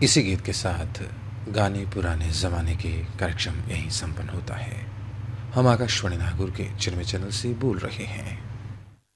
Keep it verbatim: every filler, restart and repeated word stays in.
इसी गीत के साथ गाने पुराने ज़माने के कार्यक्रम यहीं संपन्न होता है। हम आकाशवाणी नागौर के चिन्मय चैनल से बोल रहे हैं।